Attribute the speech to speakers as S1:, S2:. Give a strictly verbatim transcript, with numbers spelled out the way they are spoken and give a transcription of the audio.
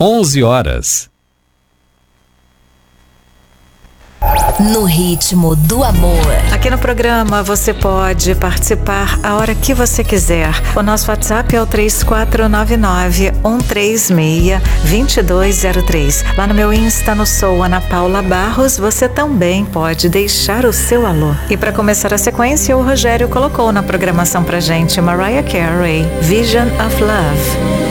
S1: onze horas.
S2: No ritmo do amor.
S3: Aqui no programa você pode participar a hora que você quiser. O nosso WhatsApp é o três quatro nove nove, um três seis, dois dois zero três. Lá no meu Insta, no Sou Ana Paula Barros, você também pode deixar o seu alô. E para começar a sequência, o Rogério colocou na programação pra gente Mariah Carey, Vision of Love.